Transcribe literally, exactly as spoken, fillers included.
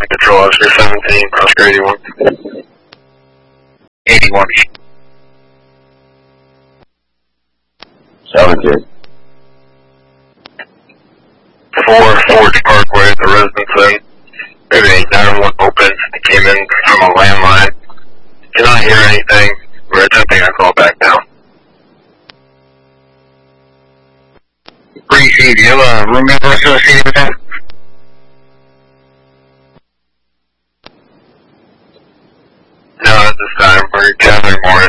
Control Officer seventeen, Oscar eighty-one. eighty-one. seventeen. four Forge Parkway, the residence in. Maybe a nine one open. It came in from a landline. Did not hear anything. We're attempting a call back now. Pretty see, do you have a room number associated with that? No, at this time, we're gathering more